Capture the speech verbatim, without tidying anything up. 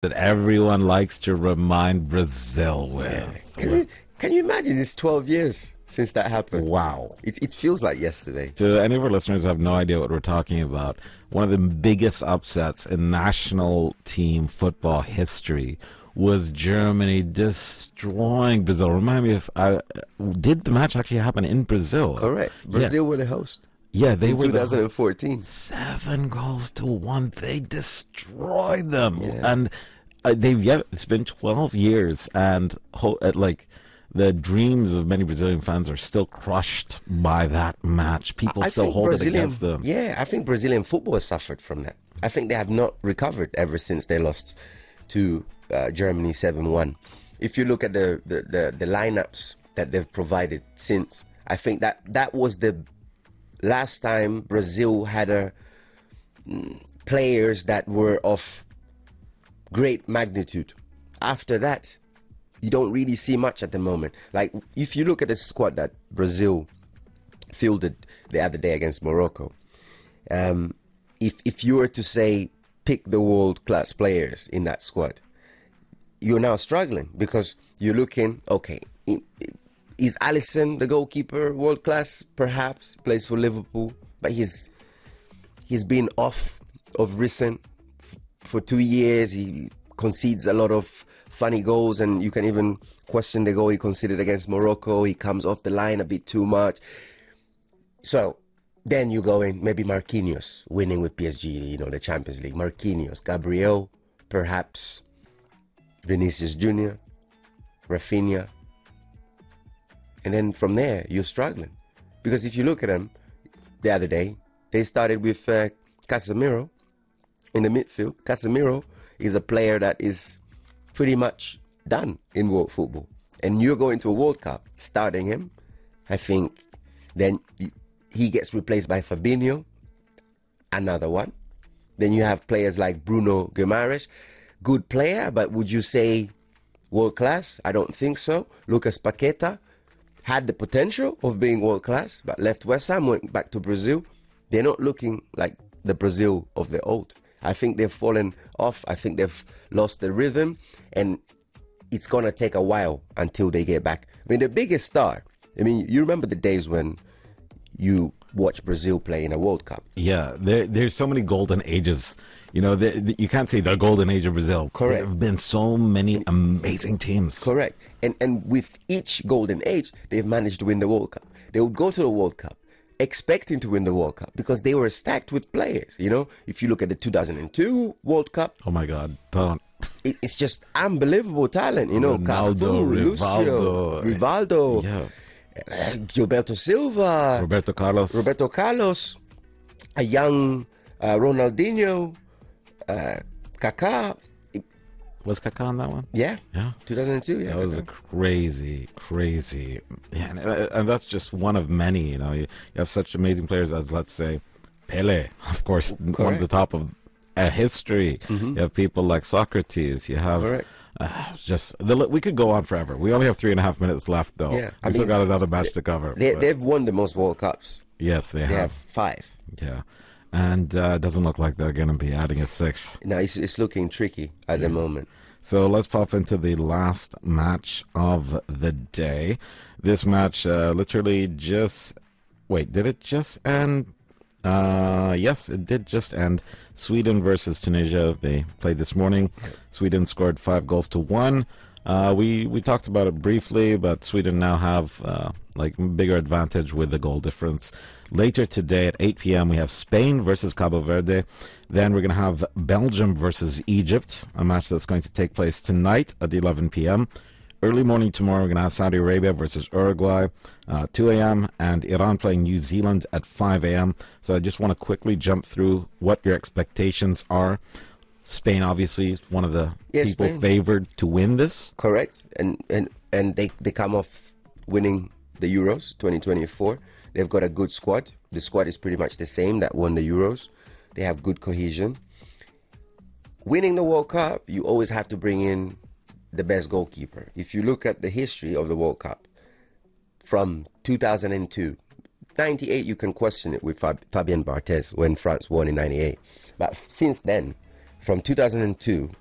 that everyone likes to remind Brazil with. Yeah. Can, you, can you imagine? It's twelve years since that happened. Wow. It, it feels like yesterday. To any of our listeners who have no idea what we're talking about, one of the biggest upsets in national team football history was Germany destroying Brazil. Remind me if I did the match actually happen in Brazil? Correct. Brazil yeah. were the host. Yeah, they in were twenty fourteen. The, seven goals to one. They destroyed them, yeah. and uh, they've yet. It's been twelve years, and ho- uh, like the dreams of many Brazilian fans are still crushed by that match. People I still hold Brazilian, it against them. Yeah, I think Brazilian football has suffered from that. I think they have not recovered ever since they lost to uh, Germany seven one. If you look at the, the, the, the lineups that they've provided since, I think that that was the last time Brazil had a mm, players that were of great magnitude. After that, you don't really see much at the moment. Like, if you look at the squad that Brazil fielded the other day against Morocco, um, if if you were to say pick the world-class players in that squad, you're now struggling because you're looking, okay, is Alisson the goalkeeper world-class? Perhaps, plays for Liverpool, but he's he's been off of recent f- for two years. He concedes a lot of funny goals, and you can even question the goal he conceded against Morocco. He comes off the line a bit too much. So then you go in, maybe Marquinhos winning with P S G, you know, the Champions League. Marquinhos, Gabriel, perhaps Vinicius Junior, Rafinha. And then from there, you're struggling. Because if you look at them the other day, they started with uh, Casemiro in the midfield. Casemiro is a player that is pretty much done in world football. And you're going to a World Cup, starting him, I think then he gets replaced by Fabinho, another one. Then you have players like Bruno Guimaraes, good player, but would you say world class? I don't think so. Lucas Paqueta had the potential of being world class, but left West Ham, went back to Brazil. They're not looking like the Brazil of the old. I think they've fallen off. I think they've lost the rhythm, and it's going to take a while until they get back. I mean, the biggest star, I mean, you remember the days when you watch Brazil play in a World Cup. Yeah, there, there's so many golden ages. You know, the, the, you can't say the golden age of Brazil. Correct. There have been so many amazing teams. Correct. And and with each golden age, they've managed to win the World Cup. They would go to the World Cup expecting to win the World Cup because they were stacked with players. You know, if you look at the two thousand two World Cup. Oh, my God. Don't. It, it's just unbelievable talent. You know, Ronaldo, Cafu, Lucio, Rivaldo. Yeah. Uh, Gilberto Silva, Roberto Carlos, Roberto Carlos, a young uh, Ronaldinho, uh, Kaká. Was Kaká on that one? Yeah, yeah, two thousand two. Yeah, that was Kaká. a crazy, crazy, yeah, and, and that's just one of many. You know, you, you have such amazing players as, let's say, Pele, of course, Correct. one of the top of a history. Mm-hmm. You have people like Socrates. You have. Correct. Uh, just the, we could go on forever. We only have three and a half minutes left, though. Yeah, I we mean, still got another match they, to cover. They, they've won the most World Cups. Yes, they, they have. have five. Yeah, and uh, it doesn't look like they're going to be adding a sixth. No, it's, it's looking tricky at yeah. the moment. So let's pop into the last match of the day. This match uh, literally just wait. Did it just end? Uh, yes, it did just end. Sweden versus Tunisia. They played this morning. Sweden scored five goals to one. Uh, we we talked about it briefly, but Sweden now have uh, like bigger advantage with the goal difference. Later today at eight p.m. we have Spain versus Cabo Verde. Then we're going to have Belgium versus Egypt, a match that's going to take place tonight at eleven p.m. Early morning tomorrow, we're going to have Saudi Arabia versus Uruguay, uh, two a.m., and Iran playing New Zealand at five a.m. So I just want to quickly jump through what your expectations are. Spain, obviously, is one of the yes, people Spain. favored to win this. Correct. And and, and they, they come off winning the Euros twenty twenty-four. They've got a good squad. The squad is pretty much the same that won the Euros. They have good cohesion. Winning the World Cup, you always have to bring in the best goalkeeper. If you look at the history of the World Cup from two thousand two, ninety-eight, you can question it with Fab- Fabien Barthez when France won in ninety-eight. But since then, from two thousand two